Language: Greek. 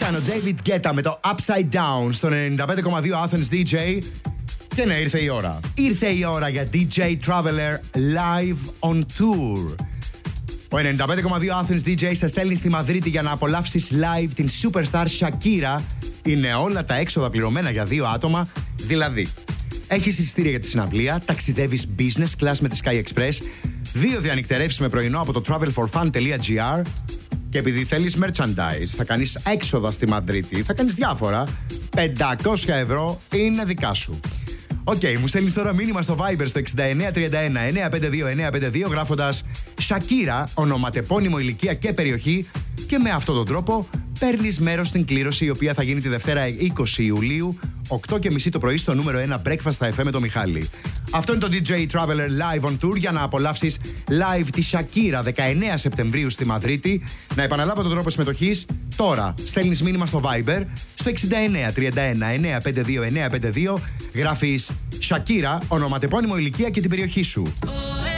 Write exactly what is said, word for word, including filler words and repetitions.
Ήταν ο David Guetta με το Upside Down στον ενενήντα πέντε κόμμα δύο Athens ντι τζέι. Και ναι, ήρθε η ώρα. Ήρθε η ώρα για ντι τζέι Traveler Live on Tour. Ο ενενήντα πέντε κόμμα δύο Athens ντι τζέι σε στέλνει στη Μαδρίτη για να απολαύσεις live την superstar Shakira. Είναι όλα τα έξοδα πληρωμένα για δύο άτομα, δηλαδή έχεις εισιτήρια για τη συναυλία, ταξιδεύεις business class με τη Sky Express, δύο διανυκτερεύσεις με πρωινό από το travel for fun τελεία τζι άρ και επειδή θέλεις merchandise, θα κάνεις έξοδα στη Μαδρίτη, θα κάνεις διάφορα, πεντακόσια ευρώ είναι δικά σου. Οκ, okay, μου στέλνεις τώρα μήνυμα στο Viber στο εξήντα εννέα τριάντα ένα εννιακόσια πενήντα δύο εννιακόσια πενήντα δύο γράφοντας Shakira, ονοματεπώνυμο, ηλικία και περιοχή και με αυτόν τον τρόπο παίρνεις μέρος στην κλήρωση η οποία θα γίνει τη Δευτέρα είκοσι Ιουλίου οκτώ και μισή το πρωί στο νούμερο ένα Breakfast στα εφ εμ με το Μιχάλη. Αυτό είναι το ντι τζέι Traveler Live on Tour για να απολαύσεις live τη Shakira δεκαεννέα Σεπτεμβρίου στη Μαδρίτη. Να επαναλάβω τον τρόπο συμμετοχής. Τώρα στέλνεις μήνυμα στο Viber στο εξήντα εννέα τριάντα ένα εννιακόσια πενήντα δύο εννιακόσια πενήντα δύο, γράφεις Shakira, ονοματεπώνυμο, ηλικία και την περιοχή σου.